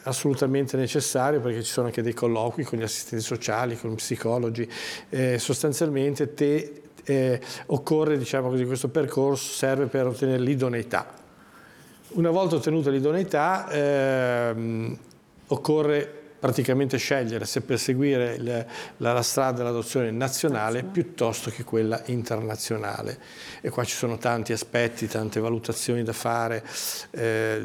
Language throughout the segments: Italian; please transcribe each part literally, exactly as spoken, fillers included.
assolutamente necessario, perché ci sono anche dei colloqui con gli assistenti sociali, con i psicologi. Eh, sostanzialmente te, eh, occorre, diciamo così, questo percorso serve per ottenere l'idoneità. Una volta ottenuta l'idoneità ehm, occorre praticamente scegliere se perseguire il, la, la strada dell'adozione nazionale piuttosto che quella internazionale. E qua ci sono tanti aspetti, tante valutazioni da fare. Eh,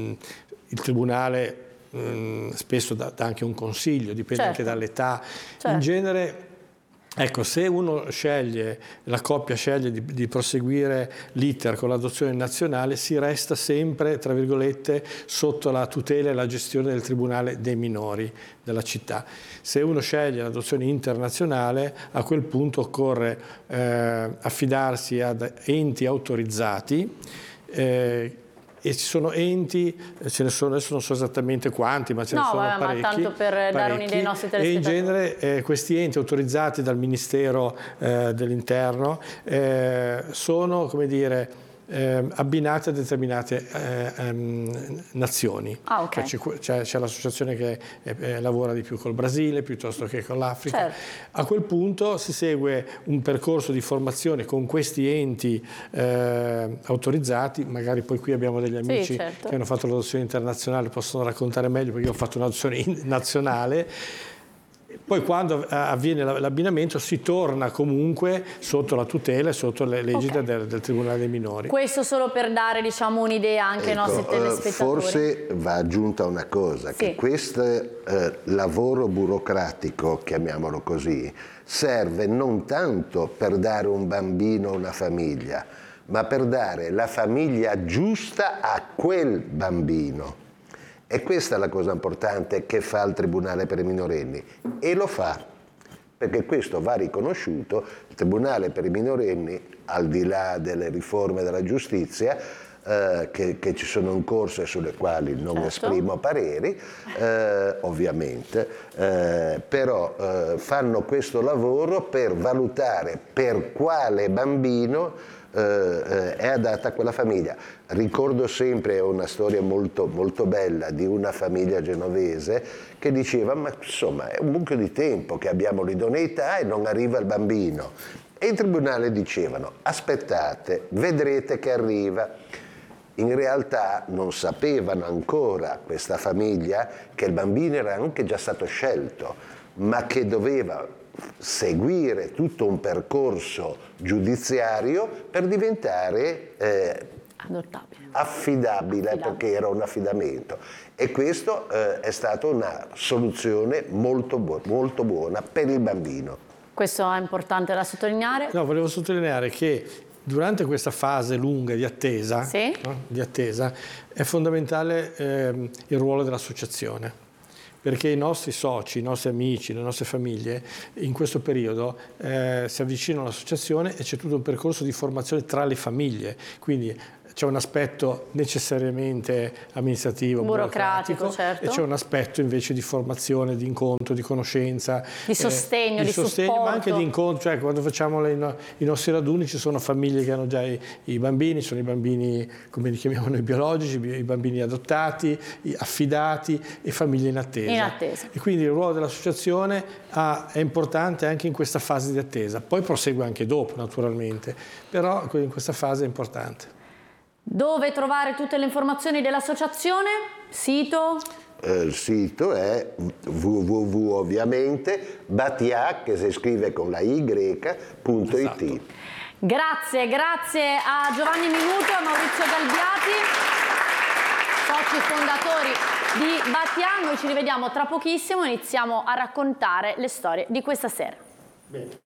il Tribunale mh, spesso dà, dà anche un consiglio, dipende certo. anche dall'età. Certo. In genere, ecco, se uno sceglie, la coppia sceglie di, di proseguire l'iter con l'adozione nazionale, si resta sempre, tra virgolette, sotto la tutela e la gestione del Tribunale dei minori della città. Se uno sceglie l'adozione internazionale, a quel punto occorre eh, affidarsi ad enti autorizzati, eh, e ci sono enti, ce ne sono, adesso non so esattamente quanti, ma ce no, ne sono vabbè, parecchi. Ma tanto per parecchi, dare un'idea ai nostri e in telespettatori. genere eh, questi enti autorizzati dal Ministero eh, dell'Interno eh, sono, come dire, eh, abbinati a determinate eh, ehm, nazioni. Ah, okay. Cioè, c'è, c'è l'associazione che eh, lavora di più col Brasile piuttosto che con l'Africa. Certo. A quel punto si segue un percorso di formazione con questi enti eh, autorizzati, magari poi qui abbiamo degli amici sì, certo. che hanno fatto l'adozione internazionale, possono raccontare meglio perché io ho fatto un'adozione nazionale. Poi quando avviene l'abbinamento si torna comunque sotto la tutela e sotto le l'egida okay. del, del Tribunale dei minori. Questo solo per dare, diciamo, un'idea anche ecco, ai nostri telespettatori. Forse va aggiunta una cosa, sì. che questo eh, lavoro burocratico, chiamiamolo così, serve non tanto per dare un bambino a una famiglia, ma per dare la famiglia giusta a quel bambino. E questa è la cosa importante che fa il Tribunale per i minorenni, e lo fa, perché questo va riconosciuto. Il Tribunale per i minorenni, al di là delle riforme della giustizia, eh, che, che ci sono in corso e sulle quali non certo. esprimo pareri, eh, ovviamente, eh, però eh, fanno questo lavoro per valutare per quale bambino Uh, è adatta a quella famiglia. Ricordo sempre una storia molto, molto bella di una famiglia genovese che diceva: ma insomma è un mucchio di tempo che abbiamo l'idoneità e non arriva il bambino. E in tribunale dicevano: aspettate, vedrete che arriva. In realtà non sapevano ancora, questa famiglia, che il bambino era anche già stato scelto, ma che doveva seguire tutto un percorso giudiziario per diventare eh, affidabile, affidabile perché era un affidamento, e questo eh, è stata una soluzione molto, bu molto buona per il bambino. Questo è importante da sottolineare. No, volevo sottolineare che durante questa fase lunga di attesa, sì? no? di attesa è fondamentale eh, il ruolo dell'associazione. Perché i nostri soci, i nostri amici, le nostre famiglie in questo periodo eh, si avvicinano all'associazione e c'è tutto un percorso di formazione tra le famiglie, quindi c'è un aspetto necessariamente amministrativo, burocratico, certo. e c'è un aspetto invece di formazione, di incontro, di conoscenza, di sostegno, eh, di, di sostegno, supporto. Ma anche di incontro. Cioè, quando facciamo le, no, i nostri raduni ci sono famiglie che hanno già i, i bambini, sono i bambini, come li chiamiamo noi, biologici, i bambini adottati, affidati e famiglie in attesa. In attesa. E quindi il ruolo dell'associazione è importante anche in questa fase di attesa. Poi prosegue anche dopo, naturalmente, però in questa fase è importante. Dove trovare tutte le informazioni dell'associazione? Sito? Eh, il sito è www ovviamente batia, che si scrive con la Y, punto it. Esatto. Grazie, grazie a Giovanni Minuto e a Maurizio Galbiati, soci fondatori di Batia. Noi ci rivediamo tra pochissimo, iniziamo a raccontare le storie di questa sera. Bene.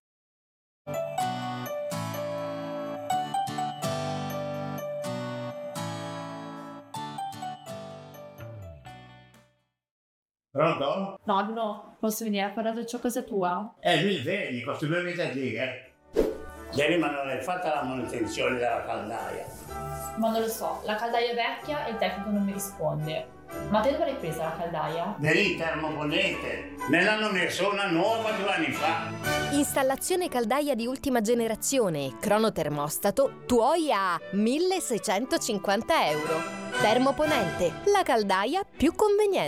Pronto? Nonno, posso venire a parlare ciò casa tua? Eh, lui vedi, questi due mesi lì, eh. Ieri ma non hai fatto la manutenzione della caldaia. Ma non lo so, la caldaia è vecchia e il tecnico non mi risponde. Ma te dove l'hai presa la caldaia? Lì, termoponente. Me l'hanno messo una nuova due anni fa. Installazione caldaia di ultima generazione, cronotermostato, tuoi a milleseicentocinquanta euro. Termoponente, la caldaia più conveniente.